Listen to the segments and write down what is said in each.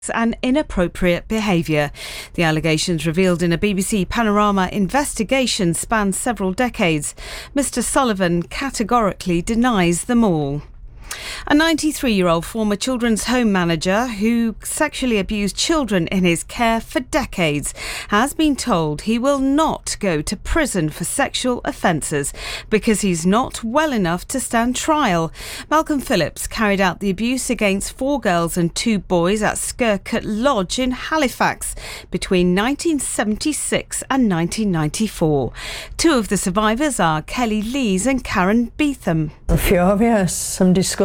and inappropriate behaviour. The allegations revealed in a BBC Panorama investigation span several decades. Mr Sullivan categorically denies them all. A 93-year-old former children's home manager who sexually abused children in his care for decades has been told he will not go to prison for sexual offences because he's not well enough to stand trial. Malcolm Phillips carried out the abuse against 4 girls and 2 boys at Skircutt Lodge in Halifax between 1976 and 1994. 2 of the survivors are Kelly Lees and Karen Beetham. I'm furious. I'm disgusted.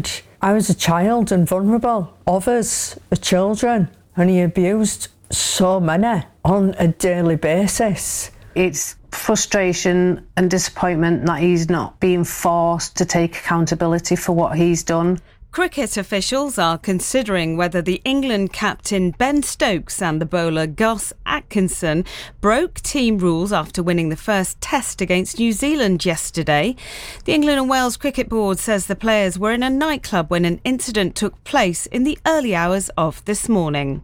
I was a child and vulnerable. Others are children, and he abused so many on a daily basis. It's frustration and disappointment that he's not being forced to take accountability for what he's done. Cricket officials are considering whether the England captain Ben Stokes and the bowler Gus Atkinson broke team rules after winning the first test against New Zealand yesterday. The England and Wales Cricket Board says the players were in a nightclub when an incident took place in the early hours of this morning.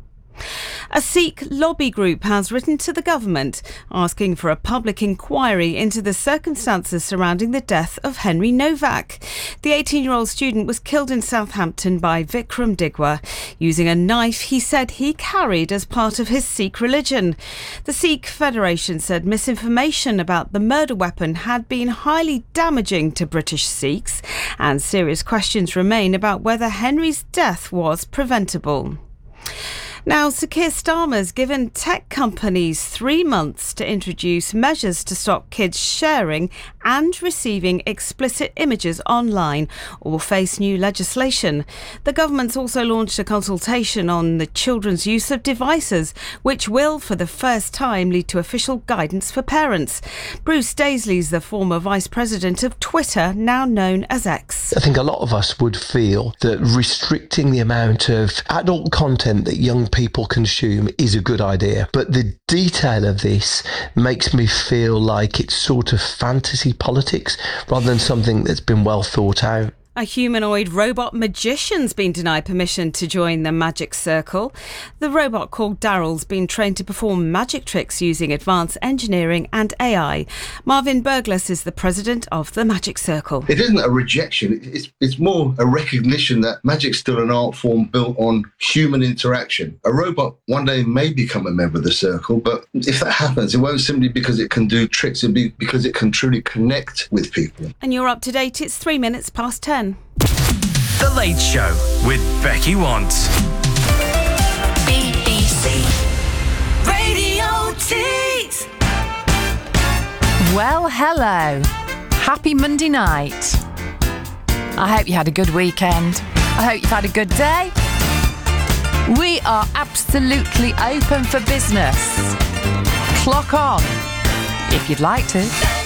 A Sikh lobby group has written to the government asking for a public inquiry into the circumstances surrounding the death of Henry Novak. The 18-year-old student was killed in Southampton by Vikram Digwa using a knife he said he carried as part of his Sikh religion. The Sikh Federation said misinformation about the murder weapon had been highly damaging to British Sikhs, and serious questions remain about whether Henry's death was preventable. Now, Sir Keir Starmer's given tech companies 3 months to introduce measures to stop kids sharing and receiving explicit images online or will face new legislation. The government's also launched a consultation on the children's use of devices, which will, for the first time, lead to official guidance for parents. Bruce Daisley's the former vice president of Twitter, now known as X. I think a lot of us would feel that restricting the amount of adult content that young people consume is a good idea, but the detail of this makes me feel like it's sort of fantasy politics rather than something that's been well thought out. A humanoid robot magician's been denied permission to join the Magic Circle. The robot called Daryl's been trained to perform magic tricks using advanced engineering and AI. Marvin Burglas is the president of the Magic Circle. It isn't a rejection, it's more a recognition that magic's still an art form built on human interaction. A robot one day may become a member of the circle, but if that happens, it won't simply because it can do tricks, it'll be because it can truly connect with people. And you're up to date, it's 3 minutes past 10. The Late Show with Becky Want. BBC Radio Tees. Well, hello. Happy Monday night. I hope you had a good weekend. I hope you've had a good day. We are absolutely open for business. Clock on if you'd like to.